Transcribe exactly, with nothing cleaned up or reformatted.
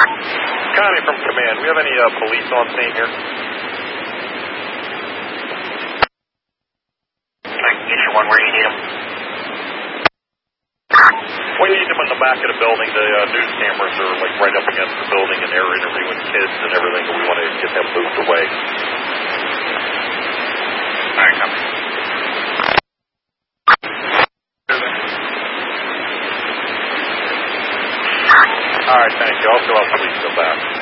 Connie from command, we have any uh, police on scene here? Station one, where you need them? We need them in the back of the building. The uh, news cameras are like right up against the building, and they're interviewing kids and everything, and we want to get them moved away. All right, copy. All right, thank you. I'll show up police come back.